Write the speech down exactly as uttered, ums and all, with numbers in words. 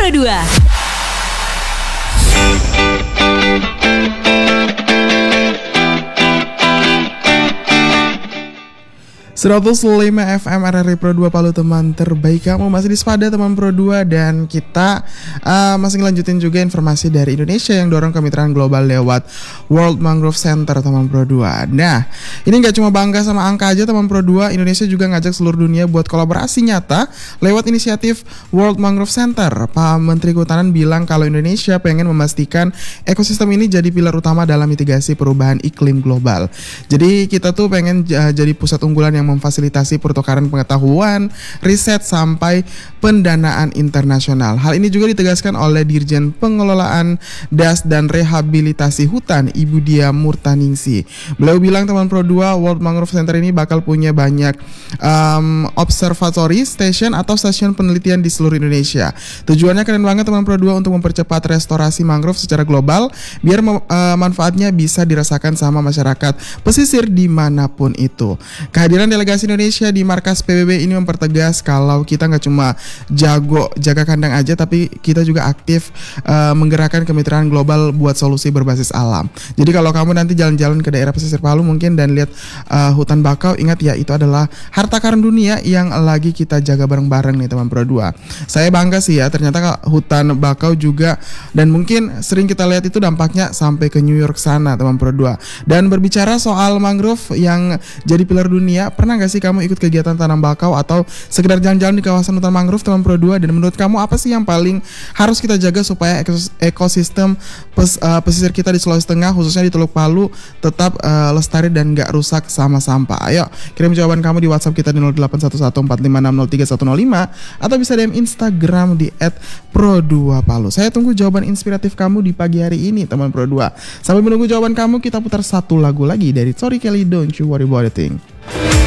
Pro dua. seratus lima F M R R I Pro dua Palu, teman terbaik kamu. Masih di Spada teman Pro dua, dan kita uh, masih ngelanjutin juga informasi dari Indonesia yang dorong kemitraan global lewat World Mangrove Center teman Pro dua. Nah, ini gak cuma bangga sama angka aja teman Pro dua, Indonesia juga ngajak seluruh dunia buat kolaborasi nyata lewat inisiatif World Mangrove Center. Pak Menteri Kehutanan bilang kalau Indonesia pengen memastikan ekosistem ini jadi pilar utama dalam mitigasi perubahan iklim global. Jadi kita tuh pengen uh, jadi pusat unggulan yang memfasilitasi pertukaran pengetahuan, riset, sampai pendanaan internasional. Hal ini juga ditegaskan oleh Dirjen Pengelolaan D A S dan Rehabilitasi Hutan, Ibu Dia Murtaningsi. Beliau bilang teman Pro dua, World Mangrove Center ini bakal punya banyak um, observatory station atau stasiun penelitian di seluruh Indonesia. Tujuannya keren banget teman Pro dua untuk mempercepat restorasi mangrove secara global biar uh, manfaatnya bisa dirasakan sama masyarakat pesisir dimanapun itu. Kehadiran delegasi Indonesia di markas P B B ini mempertegas kalau kita nggak cuma jago jaga kandang aja, tapi kita juga aktif uh, menggerakkan kemitraan global buat solusi berbasis alam. Jadi kalau kamu nanti jalan-jalan ke daerah pesisir Palu mungkin dan lihat uh, hutan bakau, ingat ya, itu adalah harta karun dunia yang lagi kita jaga bareng-bareng nih teman Pro dua. Saya bangga sih ya, ternyata hutan bakau juga, dan mungkin sering kita lihat itu dampaknya sampai ke New York sana teman Pro dua. Dan berbicara soal mangrove yang jadi pilar dunia, pernah gak sih kamu ikut kegiatan tanam bakau atau sekedar jalan-jalan di kawasan hutan mangrove teman Pro dua? Dan menurut kamu apa sih yang paling harus kita jaga supaya ekosistem pes, uh, pesisir kita di Sulawesi Tengah, khususnya di Teluk Palu, tetap uh, lestari dan gak rusak sama sampah? Ayo kirim jawaban kamu di WhatsApp kita di nol delapan satu satu empat lima enam nol tiga satu nol lima atau bisa D M Instagram di et pro dua palu. Saya tunggu jawaban inspiratif kamu di pagi hari ini teman Pro dua. Sambil menunggu jawaban kamu, kita putar satu lagu lagi dari Tori Kelly, Don't You Worry About a Thing.